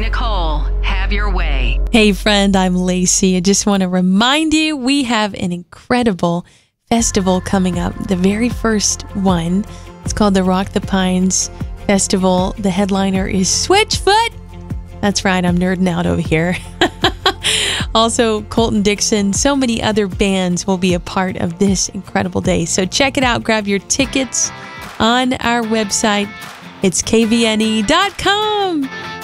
Nicole, have your way. Hey friend, I'm Lacey. I just want to remind you we have an incredible festival coming up. The very first one. It's called the Rock the Pines Festival. The headliner is Switchfoot. That's right, I'm nerding out over here. Also, Colton Dixon, so many other bands will be a part of this incredible day. So check it out. Grab your tickets on our website. It's kvne.com.